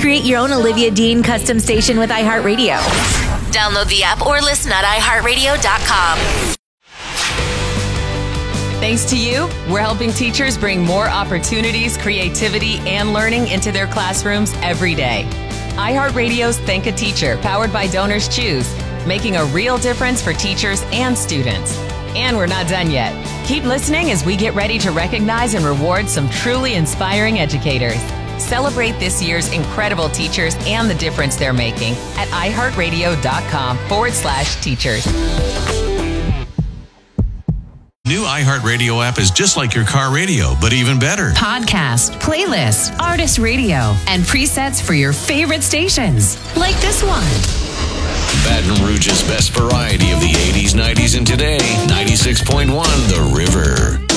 Create your own Olivia Dean custom station with iHeartRadio. Download the app or listen at iHeartRadio.com. Thanks to you, we're helping teachers bring more opportunities, creativity, and learning into their classrooms every day. iHeartRadio's Thank a Teacher, powered by Donors Choose, making a real difference for teachers and students. And we're not done yet. Keep listening as we get ready to recognize and reward some truly inspiring educators. Celebrate this year's incredible teachers and the difference they're making at iHeartRadio.com/teachers. New iHeartRadio app is just like your car radio, but even better. Podcast, playlist, artist radio, and presets for your favorite stations. Like this one. Baton Rouge's best variety of the 80s, 90s, and today. 96.1 The River.